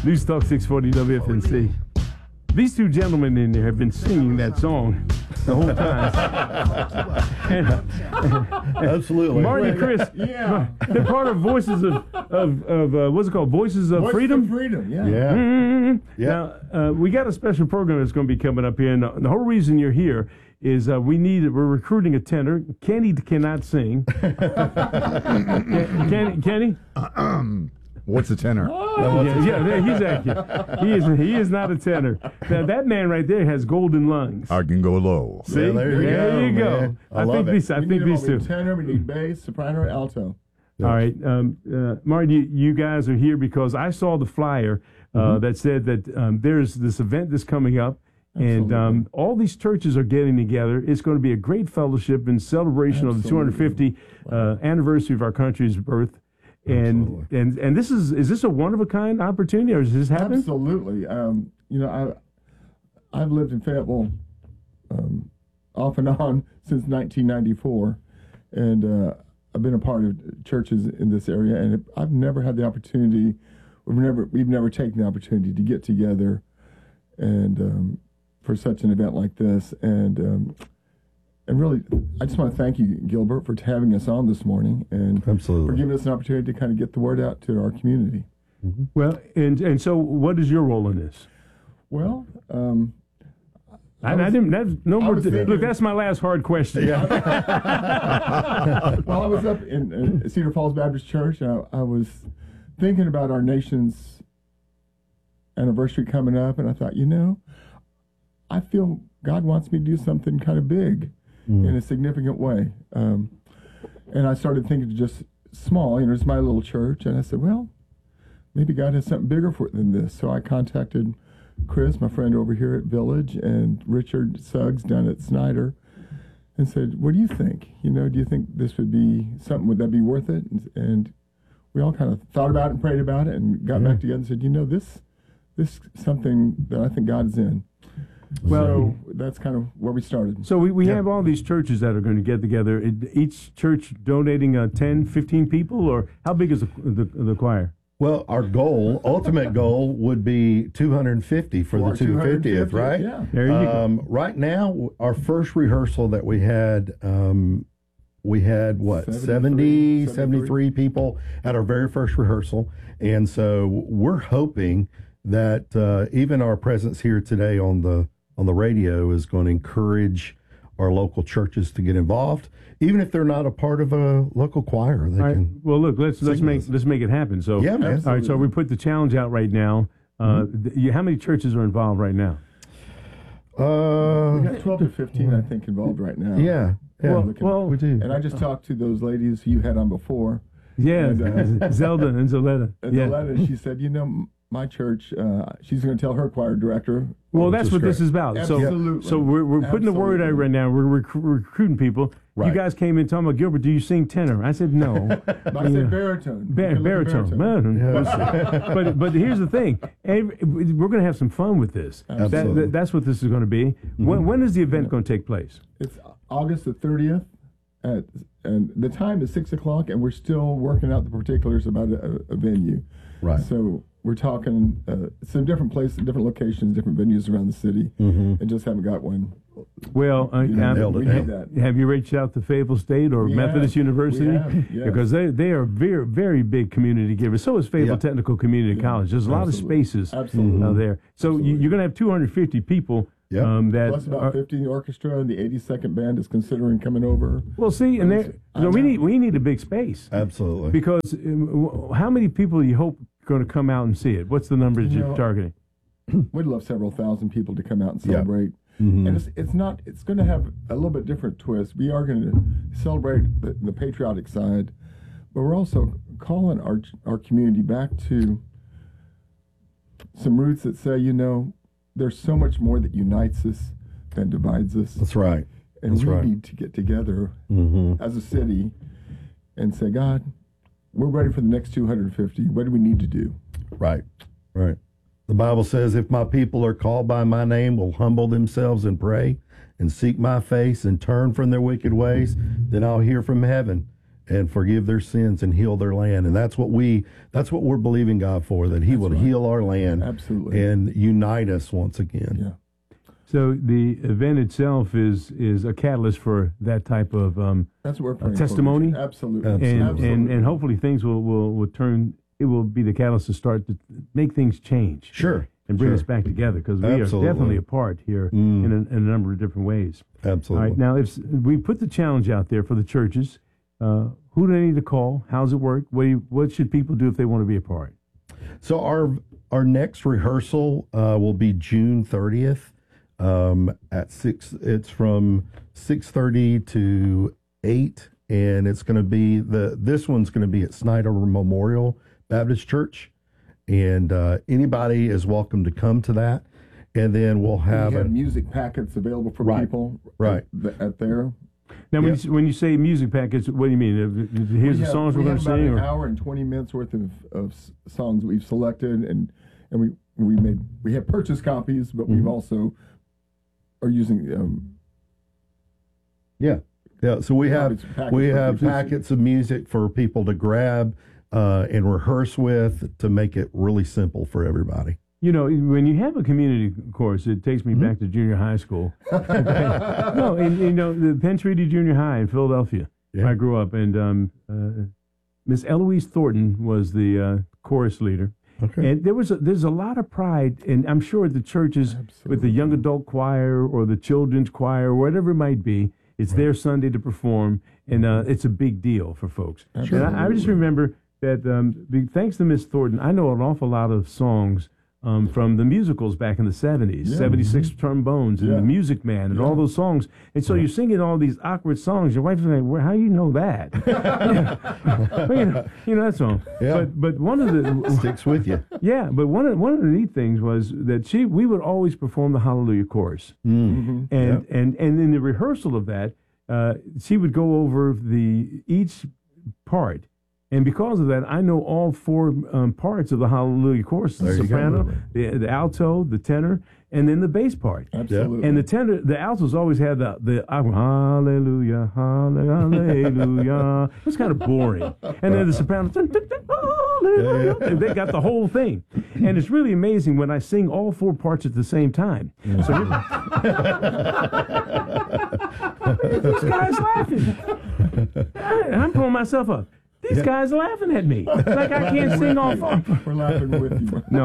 News Talk 640 WFNZ. These two gentlemen in there have been singing that song the whole time. Absolutely. Martin and Chris, they're part of Voices of what's it called? Voices of Freedom? Freedom, yeah. Yeah. Now, we got a special program that's going to be coming up here, and the whole reason you're here is we're recruiting a tenor. Kenny cannot sing. Kenny? What's a tenor? He is not a tenor. Now, that man right there has golden lungs. I can go low. See? Yeah, there you go. I think these two. Tenor, we need bass, soprano, alto. All right. Martin, you guys are here because I saw the flyer that said that there's this event that's coming up. Absolutely. And all these churches are getting together. It's going to be a great fellowship in celebration of the 250 anniversary of our country's birth. And this is this a one of a kind opportunity, or is this happening? Absolutely. I've lived in Fayetteville off and on since 1994, and I've been a part of churches in this area, and I've never had the opportunity. We've never taken the opportunity to get together, and for such an event like this, and really, I just want to thank you, Gilbert, for having us on this morning, and Absolutely. for giving us an opportunity to kind of get the word out to our community. Mm-hmm. Well, and so what is your role in this? Well, look, that's my last hard question. Well, I was up in Cedar Falls Baptist Church, and I was thinking about our nation's anniversary coming up, and I thought, I feel God wants me to do something kind of big in a significant way. And I started thinking just small, it's my little church, and I said, well, maybe God has something bigger for it than this. So I contacted Chris, my friend over here at Village, and Richard Suggs down at Snyder, and said, what do you think? Do you think this would be something, would that be worth it? And we all kind of thought about it and prayed about it and got back together and said, this is something that I think God's in. Well, so that's kind of where we started. So we have all these churches that are going to get together, each church donating 10, 15 people, or how big is the choir? Well, our ultimate goal would be 250 for the 250th, right? Yeah. There you go. Right now, our first rehearsal that we had 73 people at our very first rehearsal. And so we're hoping that even our presence here today on the radio is going to encourage our local churches to get involved, even if they're not a part of a local choir. They can. Well, look, let's make it happen. So yeah, man. All right, so we put the challenge out right now. How many churches are involved right now? We got 12 to 15, I think, involved right now. Yeah. Well, we do. And I just talked to those ladies who you had on before. Yeah, And, Zelda and Zoletta. And Zoletta, she said, my church, she's going to tell her choir director. Well, that's what this is about. Absolutely. So we're putting the word out right now. We're recruiting people. Right. You guys came in talking about, Gilbert, do you sing tenor? I said no. I said baritone. Baritone. But here's the thing. We're going to have some fun with this. That's what this is going to be. When is the event going to take place? It's August the 30th. And the time is 6 o'clock, and we're still working out the particulars about a venue. Right. So we're talking some different places, different locations, different venues around the city, and just haven't got one. Well, we need that. Have you reached out to Fayetteville State or Methodist University? We have, yes. Because they are very, very big community givers. So is Fayetteville Technical Community College. There's a lot of spaces out there. So you're going to have 250 people. Plus about 50 in the orchestra, and the 82nd band is considering coming over. Well, see, and we need a big space. Absolutely. Because how many people do you hope are going to come out and see it? What's the number that you're targeting? We'd love several thousand people to come out and celebrate. And it's going to have a little bit different twist. We are going to celebrate the patriotic side, but we're also calling our community back to some roots that say, there's so much more that unites us than divides us. That's right. And we need to get together as a city and say, God, we're ready for the next 250. What do we need to do? Right. The Bible says, if my people are called by my name, will humble themselves and pray and seek my face and turn from their wicked ways, then I'll hear from heaven and forgive their sins and heal their land. And that's what we're believing God for, that He will heal our land, absolutely, and unite us once again. Yeah. So the event itself is a catalyst for that type of That's what we're praying testimony. for. Absolutely. And hopefully things will turn. It will be the catalyst to start to make things change. Sure. And bring Sure. us back together, because we Absolutely. are definitely apart here in a number of different ways. Absolutely. All right. Now, if we put the challenge out there for the churches, who do they need to call? How's it work? What should people do if they want to be a part? So our next rehearsal will be June 30th at 6. It's from 6:30 to 8, and it's going to be this one's going to be at Snyder Memorial Baptist Church, and anybody is welcome to come to that. And then we'll have, music packets available for people at there. Now, when you say music packets, what do you mean? Here's the songs we're going to sing? We have about an hour and 20 minutes worth of songs we've selected, and we have purchased copies, but we've also are using. Yeah. So we have packets of music for people to grab and rehearse with, to make it really simple for everybody. You know, when you have a community course, it takes me back to junior high school. No, and you know, the Penn Treaty Junior High in Philadelphia, where I grew up, and Miss Eloise Thornton was the chorus leader. Okay. And there's a lot of pride, and I'm sure the churches with the young adult choir or the children's choir, or whatever it might be, it's their Sunday to perform, and it's a big deal for folks. And I just remember that thanks to Miss Thornton, I know an awful lot of songs from the musicals back in the 70s, 76 Trombones and The Music Man and all those songs. And so you're singing all these awkward songs. Your wife's like, well, how do you know that? you know that song. Yeah. But one of the... Sticks with you. Yeah, but one of the neat things was that we would always perform the Hallelujah Chorus. And in the rehearsal of that, she would go over each part. And because of that, I know all four parts of the Hallelujah Chorus: the soprano, the alto, the tenor, and then the bass part. Absolutely. And the altos always had the Hallelujah, Hallelujah. It was kind of boring. And then the soprano, Hallelujah. They got the whole thing. And it's really amazing when I sing all four parts at the same time. So this guy's laughing. I'm pulling myself up. These guys are laughing at me. Like I can't sing all four. We're laughing with you. No,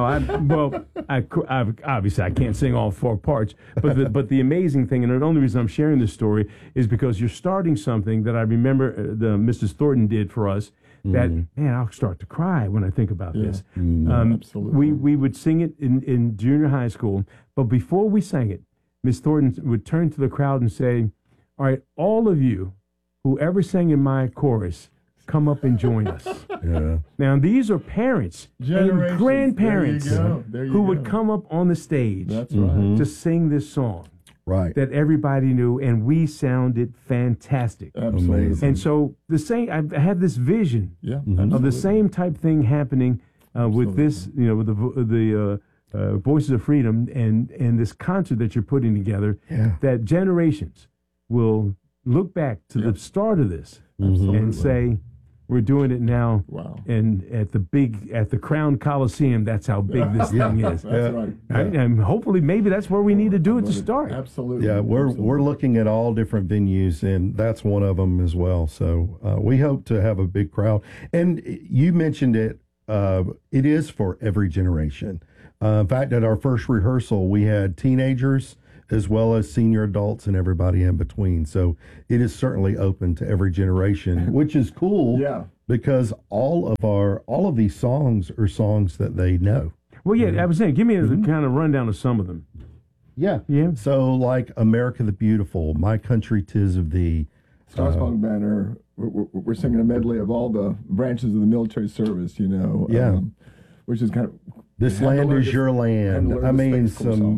obviously I can't sing all four parts. But the amazing thing, and the only reason I'm sharing this story, is because you're starting something that I remember Mrs. Thornton did for us. That, man, I'll start to cry when I think about this. Absolutely. We would sing it in junior high school, but before we sang it, Miss Thornton would turn to the crowd and say, all right, all of you, whoever sang in my chorus, come up and join us. Now, these are parents and grandparents who would come up on the stage to sing this song that everybody knew, and we sounded fantastic. Absolutely. And so I have this vision of the same type thing happening with this, with the Voices of Freedom and this concert that you're putting together, that generations will look back to the start of this and say, we're doing it now, and at the Crown Coliseum. That's how big this thing is. That's right. And hopefully, maybe that's where we need to do it to start. Absolutely. Yeah, we're looking at all different venues, and that's one of them as well. So we hope to have a big crowd. And you mentioned it. It is for every generation. In fact, at our first rehearsal, we had teenagers as well as senior adults and everybody in between. So it is certainly open to every generation, which is cool. Because all of these songs are songs that they know. Well, I was saying, give me a kind of rundown of some of them. Yeah. Yeah. So like America the Beautiful, My Country 'Tis of Thee, Star Spangled Banner. We're singing a medley of all the branches of the military service, which is kind of This Land Is Your Land. I mean,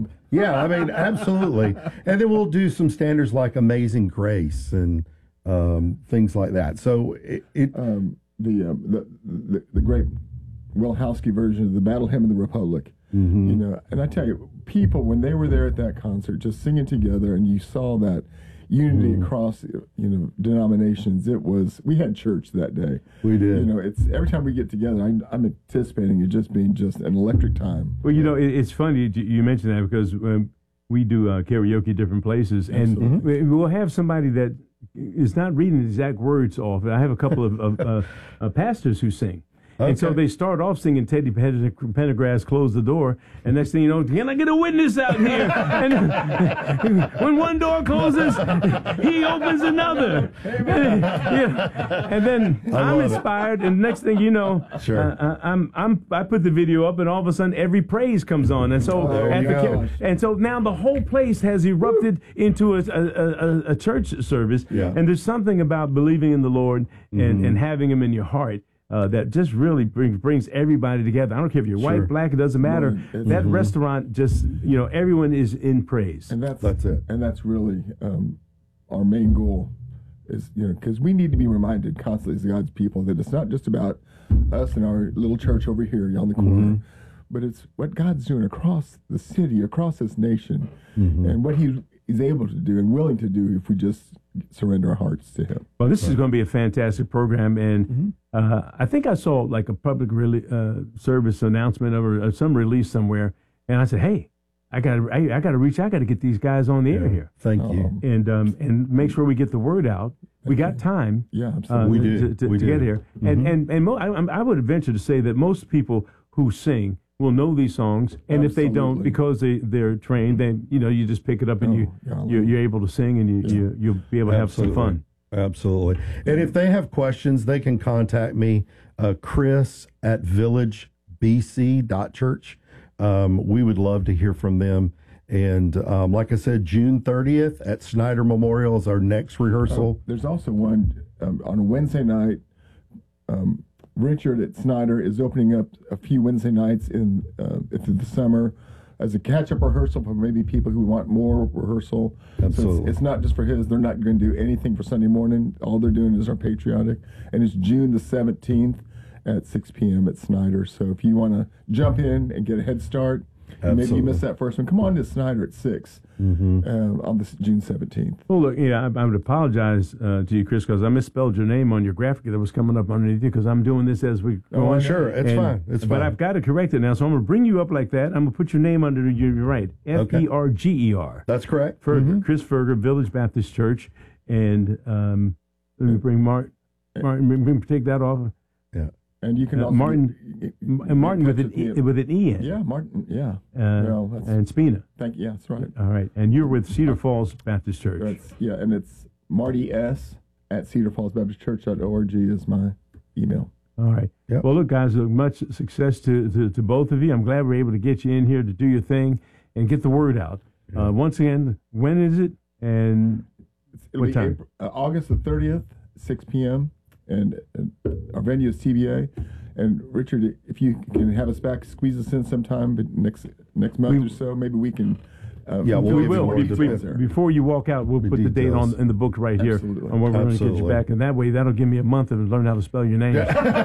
absolutely. And then we'll do some standards like Amazing Grace and things like that. So the great Will Howsky version of the Battle Hymn of the Republic. And I tell you, people, when they were there at that concert, just singing together, and you saw that, unity across denominations. We had church that day. We did. It's every time we get together, I'm anticipating it just being just an electric time. Well, it's funny you mentioned that because we do karaoke different places, and we'll have somebody that is not reading the exact words off. I have a couple of pastors who sing. Okay. And so they start off singing Teddy Pendergrass, Close the Door, and next thing you know, can I get a witness out here? And when one door closes, he opens another. And then I'm inspired, and next thing you know, Sure. I put the video up, and all of a sudden every praise comes on, and so and so now the whole place has erupted into a church service. Yeah. And there's something about believing in the Lord and having Him in your heart. That just really brings everybody together. I don't care if you're white, black, it doesn't matter. That restaurant just, everyone is in praise. And that's it. And that's really our main goal is, because we need to be reminded constantly as God's people that it's not just about us and our little church over here on the corner, but it's what God's doing across the city, across this nation, and what He's able to do and willing to do if we just surrender our hearts to Him. Well, this is going to be a fantastic program, and I think I saw like a public service announcement or some release somewhere, and I said, "Hey, I got to reach. I got to get these guys on the air here." Thank you. And make sure we get the word out. We got time. Yeah, absolutely. We do. to get here, and I would venture to say that most people who sing will know these songs, and if they don't, because they're trained, then you just pick it up and you're able to sing, and you'll be able to have some fun. Absolutely. And if they have questions, they can contact me, chris@villagebc.church. We would love to hear from them. And like I said, June 30th at Snyder Memorial is our next rehearsal. There's also one on a Wednesday night. Richard at Snyder is opening up a few Wednesday nights in the summer as a catch-up rehearsal for maybe people who want more rehearsal. Absolutely. So it's not just for his. They're not going to do anything for Sunday morning. All they're doing is our patriotic. And it's June the 17th at 6 p.m. at Snyder. So if you want to jump in and get a head start, maybe you missed that first one, come on to Snyder at 6 on this June 17th. Well, look, I would apologize to you, Chris, because I misspelled your name on your graphic that was coming up underneath you because I'm doing this as we go on. Sure, it's fine. It's fine. But I've got to correct it now, so I'm going to bring you up like that. I'm going to put your name under your right, Ferger. That's correct. Ferger, Chris Ferger, Village Baptist Church, and let me bring Martin. Take that off. Yeah. And you can also Martin with an E in. Yeah, Martin. Yeah. And Spina. Thank you. Yeah, that's right. All right, and you're with Cedar Falls Baptist Church. And it's Marty S. at cedarfallsbaptistchurch.org is my email. All right. Yep. Well, look, guys, much success to both of you. I'm glad we're able to get you in here to do your thing and get the word out. Yeah. Once again, when is it and what time? August the 30th, 6 p.m. And our venue is TBA. And Richard, if you can have us back, squeeze us in sometime, but next month or so, maybe we can. We will. Before you walk out, we'll put the date in the book right here on when we're going to get you back, and that way that'll give me a month to learn how to spell your name.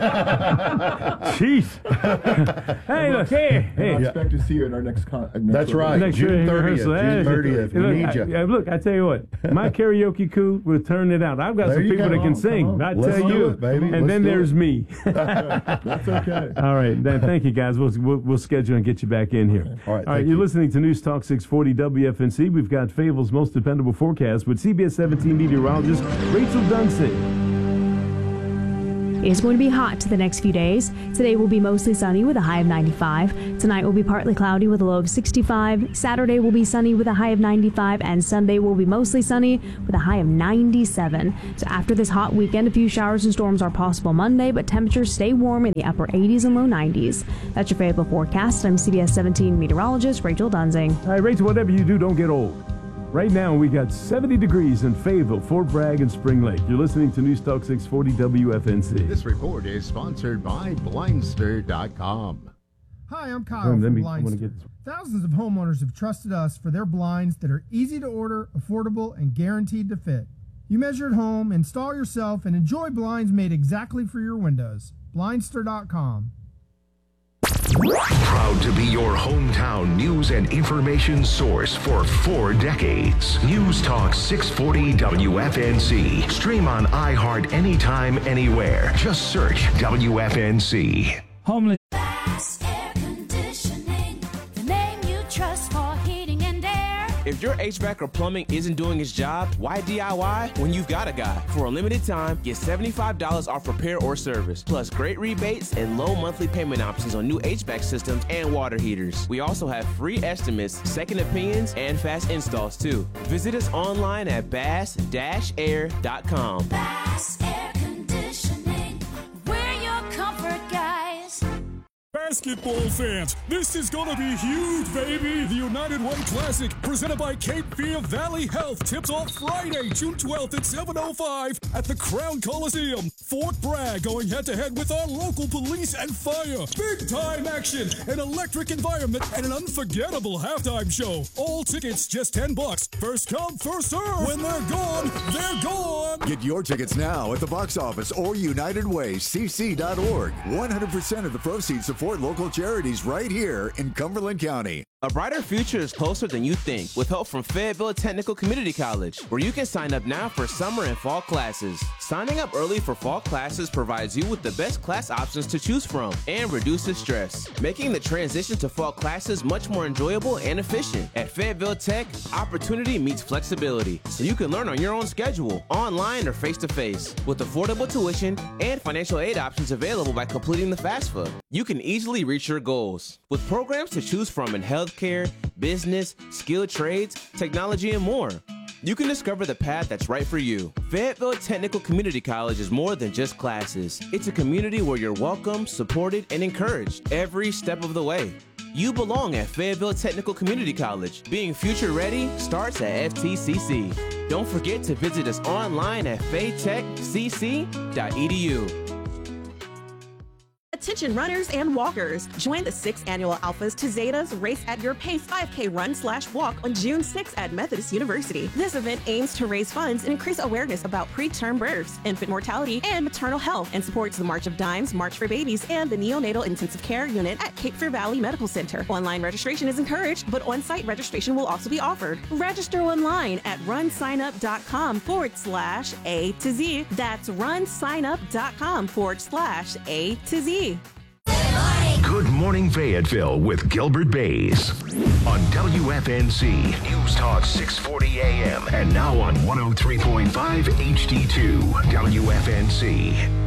Jeez. Hey, look, hey. I expect to see you at our next. That's right. June 30th. We need you. Look, I tell you what, my karaoke crew will turn it out. I've got some people that can sing. I tell you, and then there's me. That's okay. All right. Thank you, guys. We'll schedule and get you back in here. All right. You're listening to News Talk 640 WFNC. We've got Fable's most dependable forecast with CBS 17 meteorologist Rachel Dunsing. It is going to be hot the next few days. Today will be mostly sunny with a high of 95. Tonight will be partly cloudy with a low of 65. Saturday will be sunny with a high of 95. And Sunday will be mostly sunny with a high of 97. So after this hot weekend, a few showers and storms are possible Monday, but temperatures stay warm in the upper 80s and low 90s. That's your Fable forecast. I'm CBS 17 meteorologist Rachel Dunsing. All right, Rachel, whatever you do, don't get old. Right now, we got 70 degrees in Fayetteville, Fort Bragg, and Spring Lake. You're listening to News Talk 640 WFNC. This report is sponsored by Blindster.com. Hi, I'm Kyle from Blindster. Thousands of homeowners have trusted us for their blinds that are easy to order, affordable, and guaranteed to fit. You measure at home, install yourself, and enjoy blinds made exactly for your windows. Blindster.com. Proud Proud to be your hometown news and information source for 4 decades. News Talk 640 WFNC. Stream on iHeart anytime, anywhere. Just search WFNC. Homeless. If your HVAC or plumbing isn't doing its job, why DIY when you've got a guy? For a limited time, get $75 off repair or service, plus great rebates and low monthly payment options on new HVAC systems and water heaters. We also have free estimates, second opinions, and fast installs too. Visit us online at bass-air.com. Bass Air Conditioning, we're your comfort guys. Basketball fans, this is gonna be huge, baby! The United Way Classic, presented by Cape Fear Valley Health, tips off Friday, June 12th at 7:05 at the Crown Coliseum. Fort Bragg going head-to-head with our local police and fire. Big-time action, an electric environment, and an unforgettable halftime show. All tickets just $10. First come, first serve. When they're gone, they're gone. Get your tickets now at the box office or UnitedWayCC.org. 100% of the proceeds support local charities right here in Cumberland County. A brighter future is closer than you think with help from Fayetteville Technical Community College, where you can sign up now for summer and fall classes. Signing up early for fall classes provides you with the best class options to choose from and reduces stress, making the transition to fall classes much more enjoyable and efficient. At Fayetteville Tech, opportunity meets flexibility, so you can learn on your own schedule, online or face-to-face, with affordable tuition and financial aid options available by completing the FAFSA. You can easily reach your goals with programs to choose from in healthcare, business, skilled trades, technology, and more. You can discover the path that's right for you. Fayetteville Technical Community College is more than just classes. It's a community where you're welcome, supported, and encouraged every step of the way. You belong at Fayetteville Technical Community College. Being future ready starts at FTCC. Don't forget to visit us online at faytechcc.edu. Attention runners and walkers. Join the 6th annual Alphas to Zetas Race at Your Pace 5K Run/Walk on June 6th at Methodist University. This event aims to raise funds and increase awareness about preterm births, infant mortality, and maternal health, and supports the March of Dimes, March for Babies, and the Neonatal Intensive Care Unit at Cape Fear Valley Medical Center. Online registration is encouraged, but on-site registration will also be offered. Register online at runsignup.com/A to Z. That's runsignup.com/A to Z. Good Morning Fayetteville with Gilbert Bays on WFNC News Talk 640 AM and now on 103.5 HD2 WFNC.